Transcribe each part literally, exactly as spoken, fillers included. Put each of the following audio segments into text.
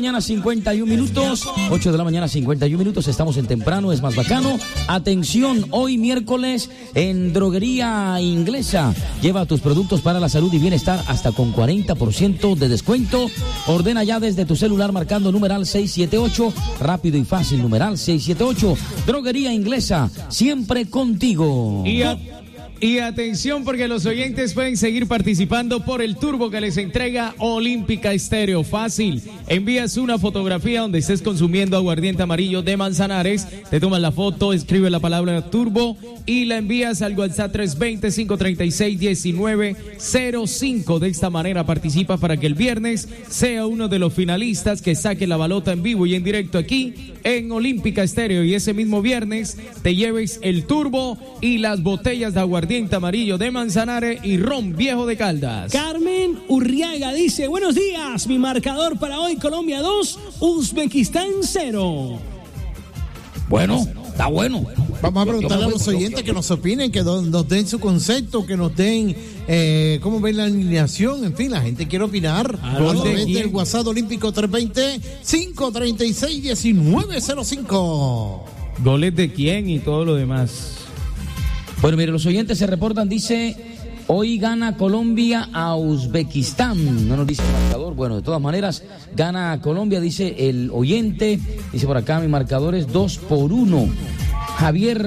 Mañana cincuenta y un minutos, ocho de la mañana cincuenta y un minutos, estamos en temprano, es más bacano. Atención, hoy miércoles en Droguería Inglesa, lleva tus productos para la salud y bienestar hasta con cuarenta por ciento de descuento. Ordena ya desde tu celular marcando numeral seiscientos setenta y ocho, rápido y fácil, numeral seiscientos setenta y ocho. Droguería Inglesa, siempre contigo. Y a... Y atención, porque los oyentes pueden seguir participando por el turbo que les entrega Olímpica Estéreo. Fácil, envías una fotografía donde estés consumiendo aguardiente amarillo de Manzanares, te tomas la foto, escribe la palabra turbo y la envías al WhatsApp tres dos cero, cinco tres seis, uno nueve cero cinco. De esta manera participa para que el viernes sea uno de los finalistas que saque la balota en vivo y en directo aquí en Olímpica Estéreo, y ese mismo viernes te lleves el turbo y las botellas de aguardiente amarillo de Manzanares y ron viejo de Caldas. Carmen Urriaga dice: buenos días, mi marcador para hoy: Colombia dos, Uzbekistán cero. Bueno, está bueno. Vamos a preguntarle a los oyentes que nos opinen, que nos den su concepto, que nos den eh, cómo ven la alineación. En fin, la gente quiere opinar. Probablemente el WhatsApp olímpico tres dos cero, cinco tres seis, uno nueve cero cinco. ¿Goles de quién y todo lo demás? Bueno, mire, los oyentes se reportan, dice, hoy gana Colombia a Uzbekistán. No nos dice el marcador. Bueno, de todas maneras, gana Colombia, dice el oyente. Dice por acá, mi marcador es dos por uno. Javier,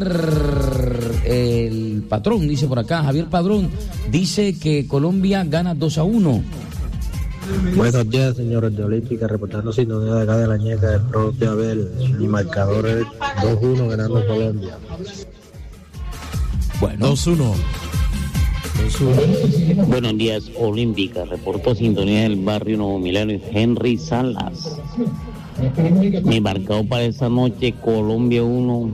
el patrón, dice por acá, Javier Padrón, dice que Colombia gana dos a uno. Buenos días, señores de Olímpica, reportando sintonía de acá de la Ñeca del propio Abel. Mi marcador es dos uno ganando Colombia. Bueno, dos uno. Buenos días, Olímpica. Reporto sintonía del barrio Nuevo Milenio, Henry Salas. Mi marcador para esa noche: Colombia uno.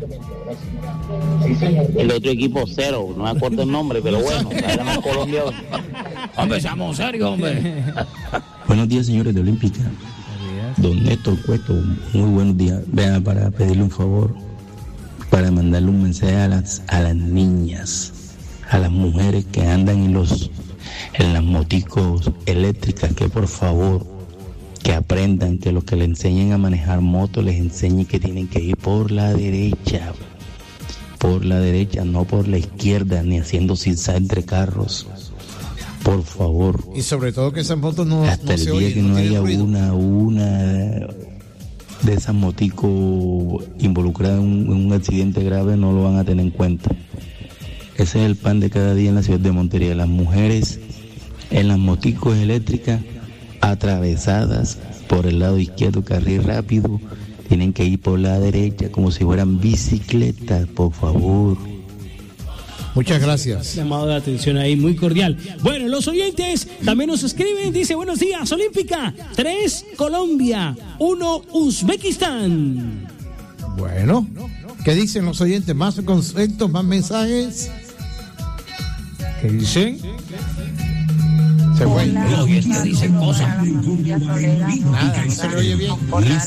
El otro equipo cero. No me acuerdo el nombre, pero bueno, ganamos Colombia. Hombre, seamos serios, hombre. Buenos días, señores de Olímpica. Don Néstor Cueto, muy buenos días. Vean, para pedirle un favor, para mandarle un mensaje a las a las niñas, a las mujeres que andan en los en las moticos eléctricas, que por favor que aprendan, que los que le enseñen a manejar moto les enseñen que tienen que ir por la derecha, por la derecha, no por la izquierda, ni haciendo zigzag entre carros. Por favor. Y sobre todo que esas motos no hasta no el se día oyen, que no, no haya ruido. una una de esas moticos involucradas en un, en un accidente grave, no lo van a tener en cuenta. Ese es el pan de cada día en la ciudad de Montería. Las mujeres en las moticos eléctricas atravesadas por el lado izquierdo, carril rápido, tienen que ir por la derecha como si fueran bicicletas, por favor. Muchas gracias. Llamado de atención ahí, muy cordial. Bueno, los oyentes también nos escriben, dice: buenos días, Olímpica, tres Colombia, uno Uzbekistán. Bueno, ¿qué dicen los oyentes? ¿Más conceptos, más mensajes? ¿Qué dicen? Se fue. Los oyentes dicen cosas. Nada, no se le oye bien.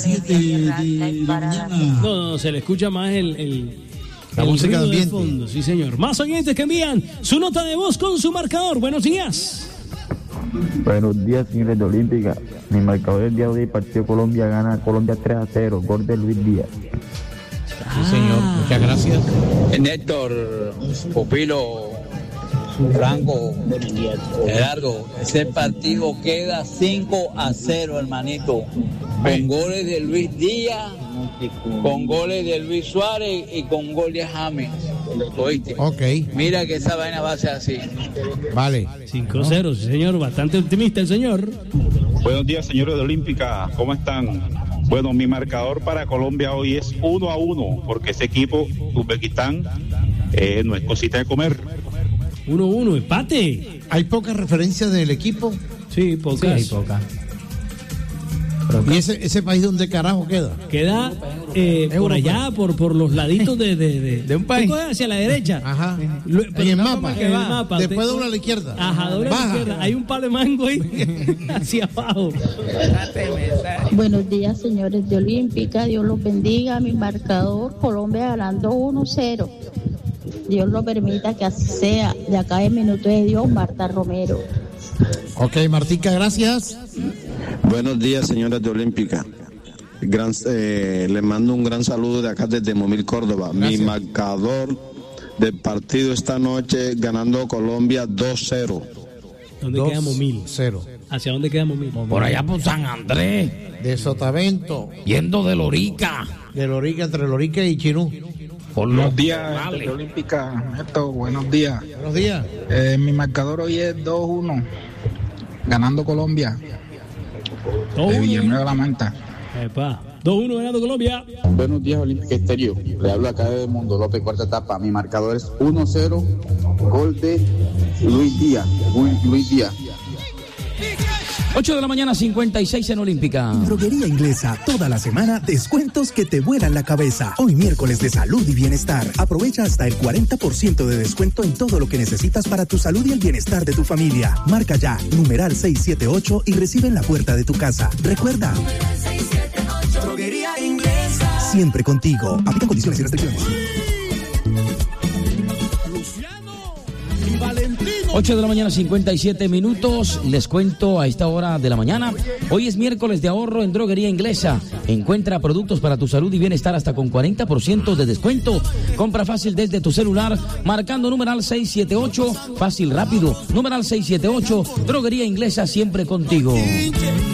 No, no, se le escucha más el... el La el música de ruido ambiente. fondo, sí señor. Más oyentes que envían su nota de voz con su marcador. Buenos días. Buenos días, señores de Olímpica. Mi marcador del día de hoy: partido Colombia gana Colombia tres a cero, gol de Luis Díaz. Sí, señor. Muchas gracias. Néstor, Pupilo, Franco, Gerardo, ese partido queda cinco a cero, hermanito. Con goles de Luis Díaz, con goles de Luis Suárez y con gol de James. ¿Oíste? Ok. Mira que esa vaina va a ser así. Vale. cinco cero, sí señor. Bastante optimista el señor. Buenos días, señores de Olímpica. ¿Cómo están? Bueno, mi marcador para Colombia hoy es uno a uno, porque ese equipo, Uzbekistán, eh, no es cosita de comer. uno uno, empate. ¿Hay poca referencia del equipo? Sí, pocas. Sí, hay poca. ¿Y ese, ese país dónde carajo queda? Queda eh, por allá, por, por los laditos de, de, de, de un país. Hacia la derecha. Ajá. Lo- En pero el no mapa. como que va. mapa. Después Usted- dobla a la izquierda. Ajá, dobla a la Baja. izquierda. Hay un par de mangos ahí hacia abajo. Buenos días, señores de Olímpica. Dios los bendiga. Mi marcador: Colombia ganando uno cero. Dios lo permita que así sea. De acá en Minutos de Dios, Marta Romero. Ok, Martica, gracias. Buenos días, señores de Olímpica. Gran, eh, les mando un gran saludo de acá desde Momil, Córdoba. Gracias. Mi marcador del partido esta noche ganando Colombia dos cero. ¿Dónde queda Momil? cero. ¿Hacia dónde queda Momil? Por allá por San Andrés. De Sotavento. Yendo de Lorica. De Lorica, entre Lorica y Chinú. Por buenos días, vale. Olímpica. Neto, buenos días. Buenos días. Eh, mi marcador hoy es dos uno. Ganando Colombia. De Villanueva de la Manta. Epa. dos uno ganando Colombia. Buenos días, Olímpica Estéreo. Le hablo acá de Mundo López, cuarta etapa. Mi marcador es uno cero. Gol de Luis Díaz. Luis Díaz. ocho de la mañana, cincuenta y seis en Olímpica. Droguería Inglesa, toda la semana, descuentos que te vuelan la cabeza. Hoy miércoles de salud y bienestar. Aprovecha hasta el cuarenta por ciento de descuento en todo lo que necesitas para tu salud y el bienestar de tu familia. Marca ya, numeral seiscientos setenta y ocho y recibe en la puerta de tu casa. Recuerda. Droguería Inglesa. Siempre contigo. Aplican condiciones y restricciones. ocho de la mañana, cincuenta y siete minutos. Les cuento a esta hora de la mañana. Hoy es miércoles de ahorro en Droguería Inglesa. Encuentra productos para tu salud y bienestar hasta con cuarenta por ciento de descuento. Compra fácil desde tu celular, marcando numeral seiscientos setenta y ocho. Fácil, rápido. Numeral seiscientos setenta y ocho. Droguería Inglesa, siempre contigo.